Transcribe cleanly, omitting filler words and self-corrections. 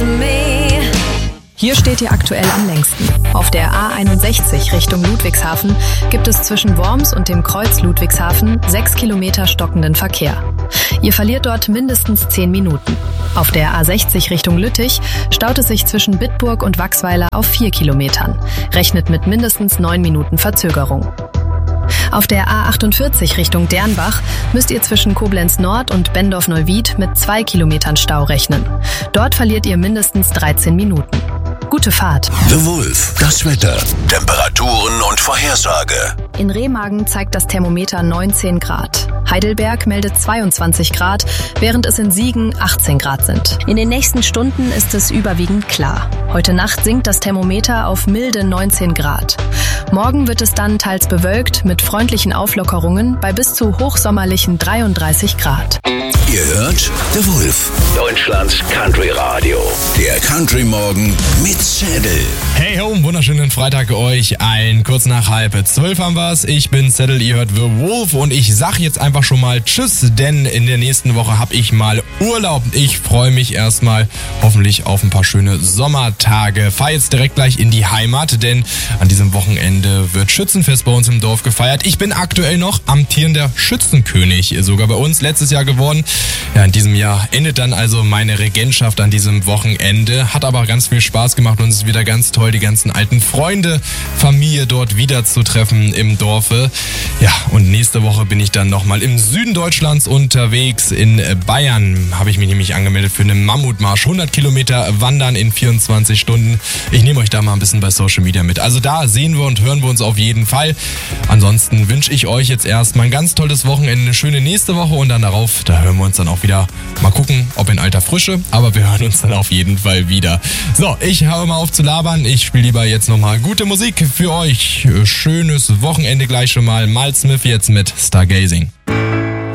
me. Hier steht ihr aktuell am längsten. Auf der A61 Richtung Ludwigshafen gibt es zwischen Worms und dem Kreuz Ludwigshafen 6 Kilometer stockenden Verkehr. Ihr verliert dort mindestens 10 Minuten. Auf der A60 Richtung Lüttich staut es sich zwischen Bitburg und Wachsweiler auf 4 Kilometern. Rechnet mit mindestens 9 Minuten Verzögerung. Auf der A48 Richtung Dernbach müsst ihr zwischen Koblenz Nord und Bendorf-Neuwied mit 2 Kilometern Stau rechnen. Dort verliert ihr mindestens 13 Minuten. Gute Fahrt. The Wolf, das Wetter, Temperaturen und Vorhersage. In Remagen zeigt das Thermometer 19 Grad. Heidelberg meldet 22 Grad, während es in Siegen 18 Grad sind. In den nächsten Stunden ist es überwiegend klar. Heute Nacht sinkt das Thermometer auf milde 19 Grad. Morgen wird es dann teils bewölkt mit freundlichen Auflockerungen bei bis zu hochsommerlichen 33 Grad. Ihr hört The Wolf, Deutschlands Country Radio. der Country Morgen mit Zedel. Hey ho, wunderschönen Freitag euch allen. Kurz nach 11:30 haben wir's. Ich bin Zedel, ihr hört The Wolf und ich sag jetzt einfach schon mal Tschüss, denn in der nächsten Woche hab ich mal Urlaub. Ich freue mich erstmal hoffentlich auf ein paar schöne Sommertage. Fahr jetzt direkt gleich in die Heimat, denn an diesem Wochenende wird Schützenfest bei uns im Dorf gefeiert. Ich bin aktuell noch amtierender Schützenkönig, sogar bei uns letztes Jahr geworden. Ja, in diesem Jahr endet dann also meine Regentschaft an diesem Wochenende. Hat aber ganz viel Spaß gemacht und es ist wieder ganz toll, die ganzen alten Freunde, Familie dort wiederzutreffen im Dorfe. Ja, und nächste Woche bin ich dann nochmal im Süden Deutschlands unterwegs. In Bayern habe ich mich nämlich angemeldet für einen Mammutmarsch. 100 Kilometer wandern in 24 Stunden. Ich nehme euch da mal ein bisschen bei Social Media mit. Also da sehen wir und hören wir uns auf jeden Fall. Ansonsten wünsche ich euch jetzt erstmal ein ganz tolles Wochenende, eine schöne nächste Woche und dann darauf, da hören wir uns dann auch wieder. Mal gucken, ob in alter Frische, aber wir hören uns dann auf jeden Fall wieder. So, ich höre mal auf zu labern. Ich spiele lieber jetzt nochmal gute Musik für euch. Schönes Wochenende gleich schon mal. Miles Smith jetzt mit Stargazing.